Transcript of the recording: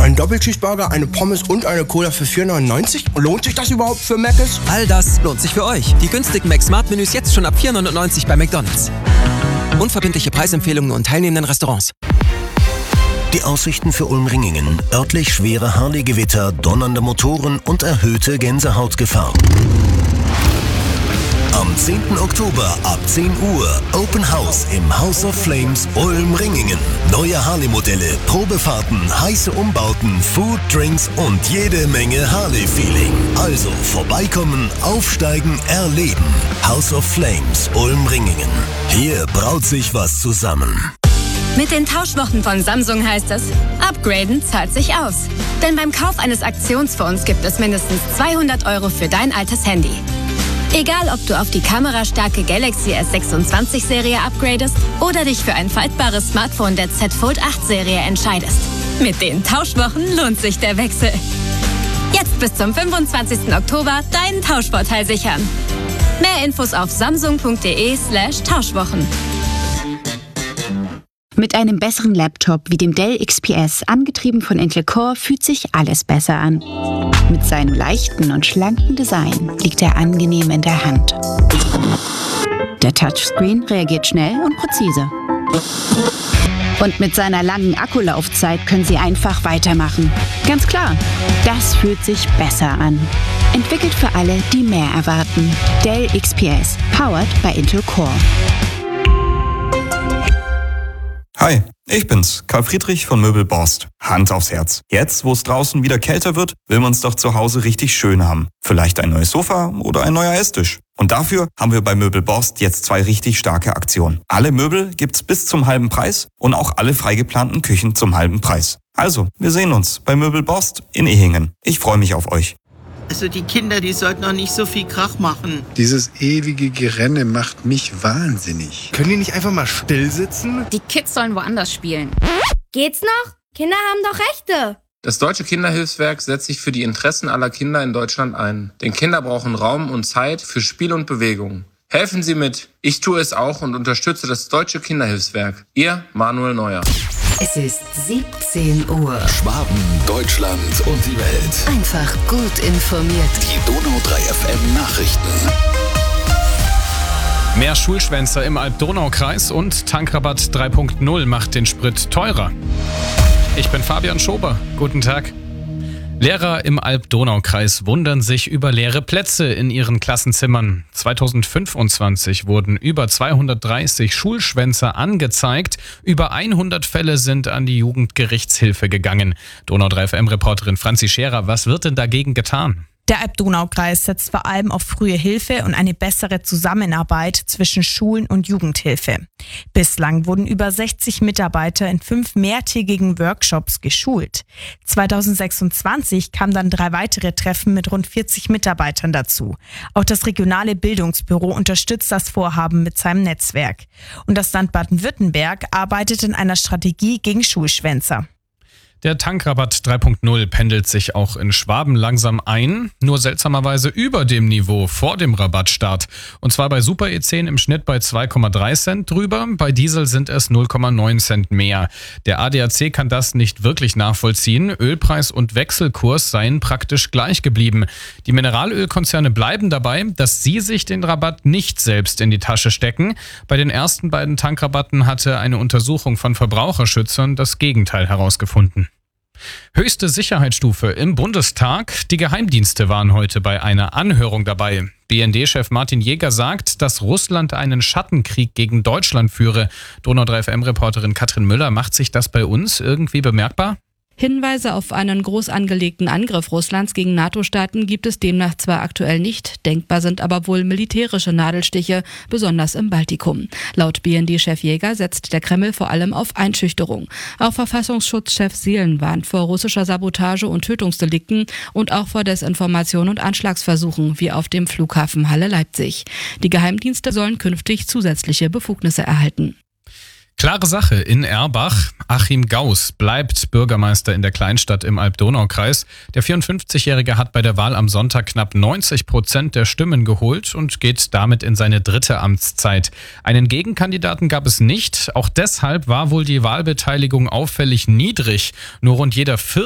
Ein Doppelcheeseburger, eine Pommes und eine Cola für 4,99? Lohnt sich das überhaupt für Mc's? All das lohnt sich für euch. Die günstigen Mac-Smart-Menüs jetzt schon ab 4,99 bei McDonald's. Unverbindliche Preisempfehlungen und teilnehmenden Restaurants. Die Aussichten für Ulm-Ringingen. Örtlich schwere Harley-Gewitter, donnernde Motoren und erhöhte Gänsehautgefahr. Am 10. Oktober ab 10 Uhr Open House im House of Flames Ulm-Ringingen. Neue Harley-Modelle, Probefahrten, heiße Umbauten, Food, Drinks und jede Menge Harley-Feeling. Also vorbeikommen, aufsteigen, erleben. House of Flames Ulm-Ringingen. Hier braut sich was zusammen. Mit den Tauschwochen von Samsung heißt es, upgraden zahlt sich aus. Denn beim Kauf eines Aktionsphones gibt es mindestens 200 € für dein altes Handy. Egal, ob du auf die kamerastarke Galaxy S26-Serie upgradest oder dich für ein faltbares Smartphone der Z Fold 8-Serie entscheidest. Mit den Tauschwochen lohnt sich der Wechsel. Jetzt bis zum 25. Oktober deinen Tauschvorteil sichern. Mehr Infos auf samsung.de/Tauschwochen. Mit einem besseren Laptop wie dem Dell XPS, angetrieben von Intel Core, fühlt sich alles besser an. Mit seinem leichten und schlanken Design liegt er angenehm in der Hand. Der Touchscreen reagiert schnell und präzise. Und mit seiner langen Akkulaufzeit können Sie einfach weitermachen. Ganz klar, das fühlt sich besser an. Entwickelt für alle, die mehr erwarten. Dell XPS, powered by Intel Core. Hi, ich bin's, Karl Friedrich von Möbel Borst. Hand aufs Herz. Jetzt, wo es draußen wieder kälter wird, will man's doch zu Hause richtig schön haben. Vielleicht ein neues Sofa oder ein neuer Esstisch. Und dafür haben wir bei Möbel Borst jetzt 2 richtig starke Aktionen. Alle Möbel gibt's bis zum halben Preis und auch alle freigeplanten Küchen zum halben Preis. Also, wir sehen uns bei Möbel Borst in Ehingen. Ich freue mich auf euch. Also die Kinder, die sollten noch nicht so viel Krach machen. Dieses ewige Gerenne macht mich wahnsinnig. Können die nicht einfach mal still sitzen? Die Kids sollen woanders spielen. Geht's noch? Kinder haben doch Rechte. Das Deutsche Kinderhilfswerk setzt sich für die Interessen aller Kinder in Deutschland ein. Denn Kinder brauchen Raum und Zeit für Spiel und Bewegung. Helfen Sie mit. Ich tue es auch und unterstütze das Deutsche Kinderhilfswerk. Ihr Manuel Neuer. Es ist 17 Uhr. Schwaben, Deutschland und die Welt. Einfach gut informiert. Die Donau 3 FM Nachrichten. Mehr Schulschwänzer im Alb-Donau-Kreis und Tankrabatt 3.0 macht den Sprit teurer. Ich bin Fabian Schober. Guten Tag. Lehrer im Alb-Donau-Kreis wundern sich über leere Plätze in ihren Klassenzimmern. 2025 wurden über 230 Schulschwänzer angezeigt. Über 100 Fälle sind an die Jugendgerichtshilfe gegangen. Donau 3 FM-Reporterin Franzi Scherer, was wird denn dagegen getan? Der Alb-Donau-Kreis setzt vor allem auf frühe Hilfe und eine bessere Zusammenarbeit zwischen Schulen und Jugendhilfe. Bislang wurden über 60 Mitarbeiter in 5 mehrtägigen Workshops geschult. 2026 kamen dann 3 weitere Treffen mit rund 40 Mitarbeitern dazu. Auch das regionale Bildungsbüro unterstützt das Vorhaben mit seinem Netzwerk. Und das Land Baden-Württemberg arbeitet in einer Strategie gegen Schulschwänzer. Der Tankrabatt 3.0 pendelt sich auch in Schwaben langsam ein, nur seltsamerweise über dem Niveau vor dem Rabattstart. Und zwar bei Super E10 im Schnitt bei 2,3 Cent drüber, bei Diesel sind es 0,9 Cent mehr. Der ADAC kann das nicht wirklich nachvollziehen. Ölpreis und Wechselkurs seien praktisch gleich geblieben. Die Mineralölkonzerne bleiben dabei, dass sie sich den Rabatt nicht selbst in die Tasche stecken. Bei den ersten beiden Tankrabatten hatte eine Untersuchung von Verbraucherschützern das Gegenteil herausgefunden. Höchste Sicherheitsstufe im Bundestag. Die Geheimdienste waren heute bei einer Anhörung dabei. BND-Chef Martin Jäger sagt, dass Russland einen Schattenkrieg gegen Deutschland führe. Donau 3 FM-Reporterin Katrin Müller, macht sich das bei uns irgendwie bemerkbar? Hinweise auf einen groß angelegten Angriff Russlands gegen NATO-Staaten gibt es demnach zwar aktuell nicht, denkbar sind aber wohl militärische Nadelstiche, besonders im Baltikum. Laut BND-Chef Jäger setzt der Kreml vor allem auf Einschüchterung. Auch Verfassungsschutzchef Seelen warnt vor russischer Sabotage und Tötungsdelikten und auch vor Desinformation und Anschlagsversuchen, wie auf dem Flughafen Halle-Leipzig. Die Geheimdienste sollen künftig zusätzliche Befugnisse erhalten. Klare Sache in Erbach. Achim Gauss bleibt Bürgermeister in der Kleinstadt im Alb-Donau-Kreis. Der 54-Jährige hat bei der Wahl am Sonntag knapp 90% der Stimmen geholt und geht damit in seine 3. Amtszeit. Einen Gegenkandidaten gab es nicht. Auch deshalb war wohl die Wahlbeteiligung auffällig niedrig. Nur rund jeder